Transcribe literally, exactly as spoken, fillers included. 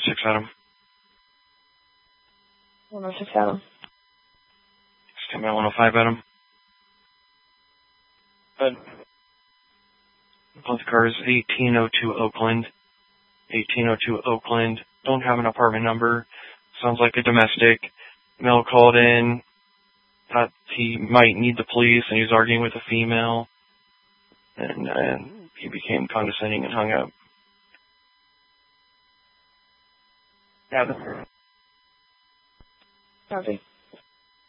six Adam. one oh six Adam. Stand by one oh five Adam. Good. Both cars, eighteen oh two Oakland. eighteen oh two Oakland. Don't have an apartment number. Sounds like a domestic. Male called in. Thought he might need the police, and he was arguing with a female. And uh, he became condescending and hung up. Yeah. Copy.